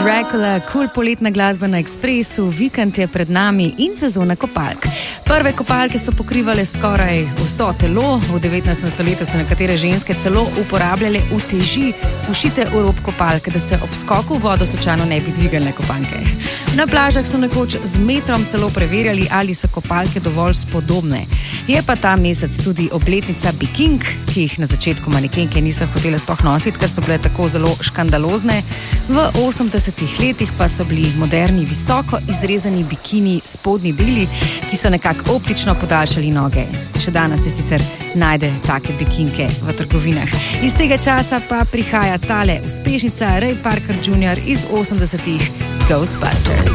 Dracula, cool poletna glasba na Ekspresu, vikend je pred nami in sezona kopalk. Prve kopalke so pokrivale skoraj vso telo, v 19. stoletju so nekatere ženske celo uporabljale uteži ušite v rob kopalke, da se ob skoku v vodo slučajno ne bi dvigalne kopanke. Na plažah so nekoč z metrom celo preverjali, ali so kopalke dovolj spodobne. Je pa ta mesec tudi obletnica bikink, ki jih na začetku manekenke niso hotele sploh nositi, ker so bile tako zelo škandalozne. V 80-ih letih pa so bili moderni, visoko izrezani bikini spodnji deli, ki so nekako optično podaljšali noge. Še danes se sicer najde take bikinke v trgovinah. Iz tega časa pa prihaja tale uspešnica Ray Parker Jr. iz 80-ih Ghostbusters.